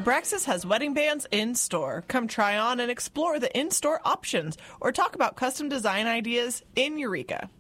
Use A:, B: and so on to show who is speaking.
A: Abraxas has wedding bands in store. Come try on and explore the in-store options or talk about custom design ideas in Eureka.